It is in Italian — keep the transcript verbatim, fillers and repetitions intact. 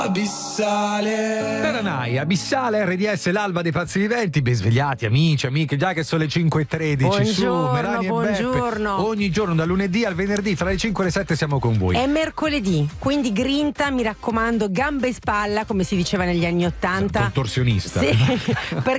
Abissale. Peranai, Abissale, R D S, l'alba dei pazzi viventi. Ben svegliati amici, amiche, già che sono le cinque e tredici. Buongiorno, su Melania buongiorno. e Beppe. Ogni giorno dal lunedì al venerdì tra le cinque e le sette siamo con voi. È mercoledì, quindi grinta, mi raccomando, gambe e spalla, come si diceva negli anni ottanta. Contorsionista. Sì, perché